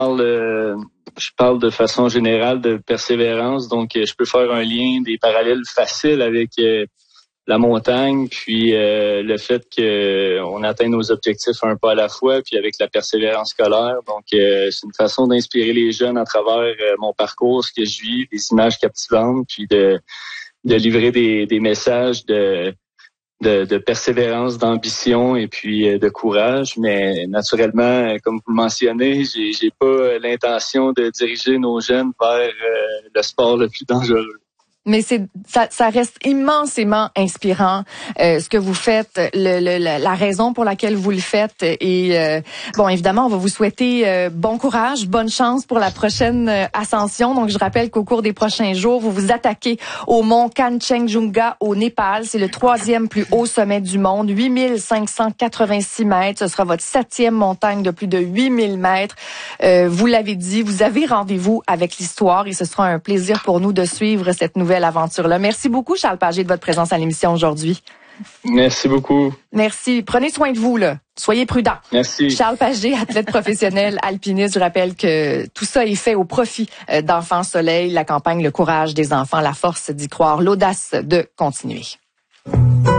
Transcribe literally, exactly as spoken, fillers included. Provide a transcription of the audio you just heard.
parle, euh, je parle de façon générale de persévérance, donc euh, je peux faire un lien, des parallèles faciles avec euh, la montagne, puis euh, le fait qu'on atteint nos objectifs un pas à la fois, puis avec la persévérance scolaire. Donc, euh, c'est une façon d'inspirer les jeunes à travers euh, mon parcours, ce que je vis, des images captivantes, puis de, de livrer des, des messages de, de, de persévérance, d'ambition et puis euh, de courage. Mais naturellement, comme vous le mentionnez, j'ai, j'ai pas l'intention de diriger nos jeunes vers euh, le sport le plus dangereux. Mais c'est ça, ça reste immensément inspirant euh, ce que vous faites, le, le, la, la raison pour laquelle vous le faites. Et euh, bon, évidemment, on va vous souhaiter euh, bon courage, bonne chance pour la prochaine euh, ascension. Donc, je rappelle qu'au cours des prochains jours, vous vous attaquez au mont Kanchenjunga au Népal. C'est le troisième plus haut sommet du monde, huit mille cinq cent quatre-vingt-six mètres. Ce sera votre septième montagne de plus de huit mille mètres. Euh, vous l'avez dit, vous avez rendez-vous avec l'histoire et ce sera un plaisir pour nous de suivre cette nouvelle aventure-là. Merci beaucoup, Charles Pagé, de votre présence à l'émission aujourd'hui. Merci beaucoup. Merci. Prenez soin de vous, là. Soyez prudents. Merci. Charles Pagé, athlète professionnel, alpiniste. Je rappelle que tout ça est fait au profit d'Enfants Soleil, la campagne Le courage des enfants, la force d'y croire, l'audace de continuer.